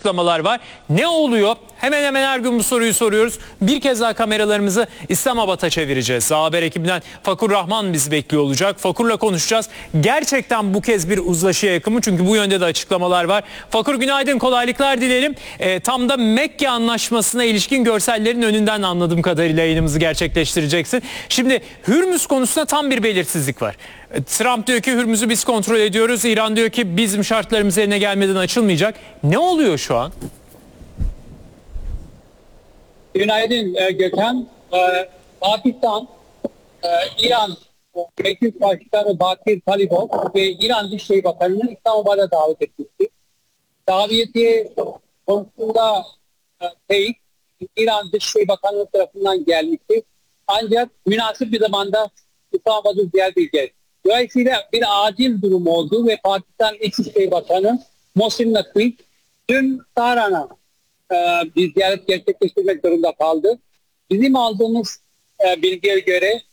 açıklamalar var. Ne oluyor? Hemen hemen her gün bu soruyu soruyoruz. Bir kez daha kameralarımızı İslamabad'a çevireceğiz. Haber ekibinden Fakur Rahman bizi bekliyor olacak. Fakur'la konuşacağız. Gerçekten bu kez bir uzlaşıya yakın mı? Çünkü bu yönde de açıklamalar var. Fakur günaydın, kolaylıklar dilerim. Tam da Mekke Anlaşması'na ilişkin görsellerin önünden anladığım kadarıyla yayınımızı gerçekleştireceksin. Şimdi Hürmüz konusunda tam bir belirsizlik var. Trump diyor ki Hürmüz'ü biz kontrol ediyoruz. İran diyor ki bizim şartlarımız yerine gelmeden açılmayacak. Ne oluyor şu an? Günaydın Gökhan. Pakistan, İran Meclis Başkanı Bakir Kalibov ve İran Dışişleri Bakanı'nı İslamabad'a davet etmişti. Davetiye konusunda teyit İran Dışişleri Bakanlığı tarafından gelmişti. Ancak münasip bir zamanda İslamabad'ı ziyaret edeceğiz. Dolayısıyla bir acil durum oldu ve Pakistan İçişleri Bakanı Mohsin Naqvi dün Tahran'a bir ziyaret gerçekleştirmek zorunda kaldı. Bizim aldığımız bilgiye göre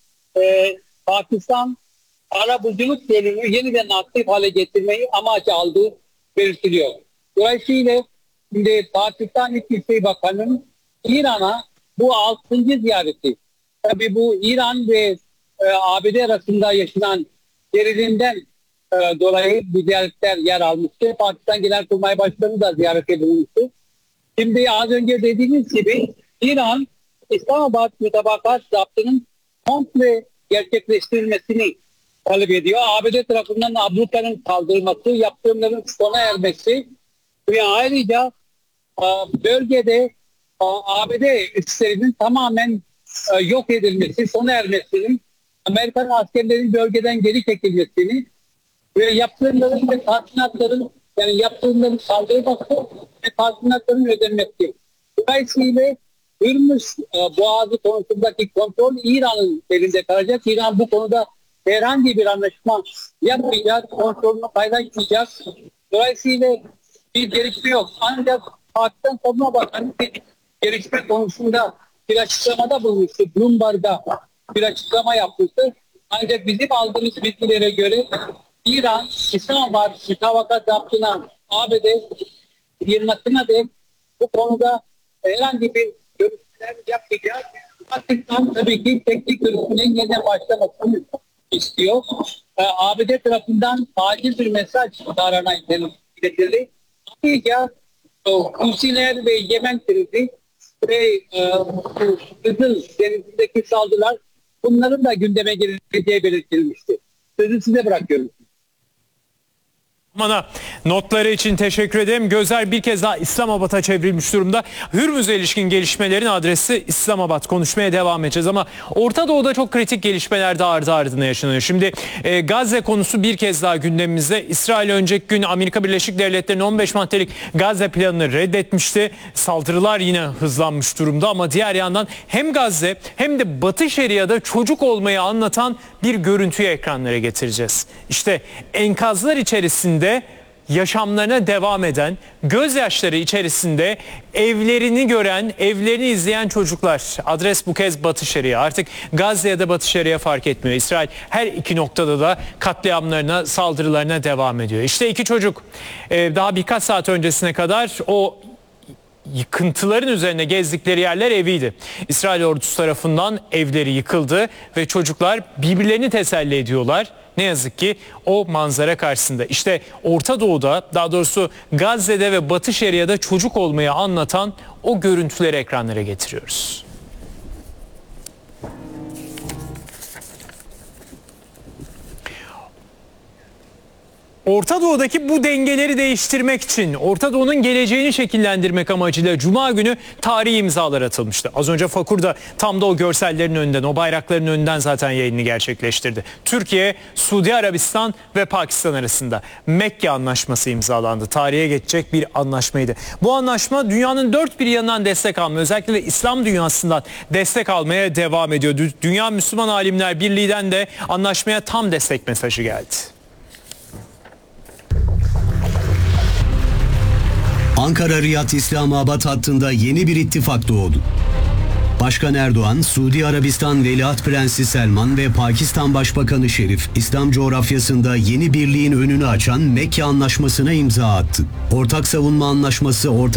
Pakistan arabuluculuk yönünü yeniden aktif hale getirmeyi amaç aldığı belirtiliyor. Dolayısıyla şimdi Pakistan İçişleri Bakanı'nın İran'a bu 6. ziyareti. Tabii bu İran ve ABD arasında yaşanan gerilimden dolayı bu ziyaretler yer almıştı. Pakistan Genelkurmay Başkanı da ziyaret edilmişti. Şimdi az önce dediğiniz gibi İran İslamabad Mütabakat Zaptı'nın komple gerçekleştirilmesini talep ediyor. ABD tarafından ablukların kaldırılması, yaptırımların sona ermesi ve ayrıca bölgede ABD üslerinin tamamen yok edilmesi, sona ermesinin, Amerikan askerlerin bölgeden geri çekilmesini ve yaptırımların ve tazminatların, yani yaptırımların kaldırılması ve tazminatların ödenmesi. Dolayısıyla Hürmüz Boğazı konusundaki kontrol İran'ın elinde kalacak. İran bu konuda herhangi bir anlaşma yapmayacak, kontrolünü paylaşmayacak. Dolayısıyla bir gelişme yok. Ancak Pakistan Savunma Bakanı gelişme konusunda bir açıklamada bulmuştu. Bloomberg'da bir açıklama yapmıştı. Ancak bizim aldığımız bilgilere göre İran, İslamabad Mütabakat Zaptı'na ABD girmesine de bu konuda herhangi bir görüşmeler yapmayacak. Pakistan tabii ki teknik görüşmenin yeniden başlamasını istiyor. ABD tarafından acil bir mesaj Tahran'a iletildi. Ayrıca Husiler ve Yemen krizi ve Kızıl Denizi'ndeki saldırılar, bunların da gündeme geleceği belirtilmişti. Sözü size bırakıyorum. Bana notları için teşekkür ederim. Gözler bir kez daha İslamabad'a çevrilmiş durumda. Hürmüz'e ilişkin gelişmelerin adresi İslamabad. Konuşmaya devam edeceğiz ama Orta Doğu'da çok kritik gelişmeler de ardı ardına yaşanıyor. Şimdi Gazze konusu bir kez daha gündemimizde. İsrail önceki gün Amerika Birleşik Devletleri'nin 15 maddelik Gazze planını reddetmişti. Saldırılar yine hızlanmış durumda ama diğer yandan hem Gazze hem de Batı Şeria'da çocuk olmayı anlatan bir görüntüyü ekranlara getireceğiz. İşte enkazlar içerisinde yaşamlarına devam eden, gözyaşları içerisinde evlerini gören, evlerini izleyen çocuklar. Adres bu kez Batı Şeria. Artık Gazze ya da Batı Şeria fark etmiyor. İsrail her iki noktada da katliamlarına, saldırılarına devam ediyor. İşte iki çocuk daha birkaç saat öncesine kadar o yıkıntıların üzerine gezdikleri yerler eviydi. İsrail ordusu tarafından evleri yıkıldı ve çocuklar birbirlerini teselli ediyorlar. Ne yazık ki o manzara karşısında. İşte Orta Doğu'da, daha doğrusu Gazze'de ve Batı Şeria'da çocuk olmayı anlatan o görüntüleri ekranlara getiriyoruz. Orta Doğu'daki bu dengeleri değiştirmek için, Orta Doğu'nun geleceğini şekillendirmek amacıyla Cuma günü tarihi imzalar atılmıştı. Az önce Fakur da tam da o görsellerin önünden, o bayrakların önünden zaten yayını gerçekleştirdi. Türkiye, Suudi Arabistan ve Pakistan arasında Mekke Anlaşması imzalandı. Tarihe geçecek bir anlaşmaydı. Bu anlaşma dünyanın dört bir yanından destek almaya, özellikle de İslam dünyasından destek almaya devam ediyor. Dünya Müslüman Alimler Birliği'den de anlaşmaya tam destek mesajı geldi. Ankara-Riyad İslamabad hattında yeni bir ittifak doğdu. Başkan Erdoğan, Suudi Arabistan Veliaht Prensi Selman ve Pakistan Başbakanı Şerif, İslam coğrafyasında yeni birliğin önünü açan Mekke Anlaşması'na imza attı. Ortak savunma anlaşması